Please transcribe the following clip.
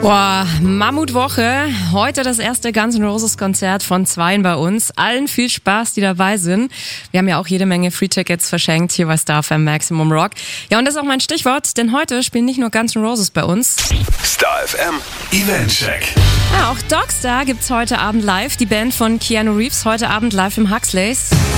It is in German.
Boah, Mammutwoche. Heute das erste Guns N' Roses Konzert von zweien bei uns. Allen viel Spaß, die dabei sind. Wir haben ja auch jede Menge Free-Tickets verschenkt hier bei Star FM Maximum Rock. Ja, und das ist auch mein Stichwort, denn heute spielen nicht nur Guns N' Roses bei uns. Star FM Eventcheck. Ja, auch Dogstar gibt's heute Abend live. Die Band von Keanu Reeves heute Abend live im Huxleys.